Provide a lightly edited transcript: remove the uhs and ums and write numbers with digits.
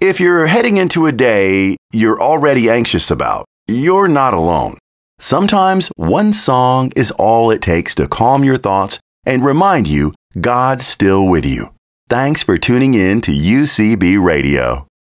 If you're heading into a day you're already anxious about, you're not alone. Sometimes one song is all it takes to calm your thoughts and remind you God's still with you. Thanks for tuning in to UCB Radio.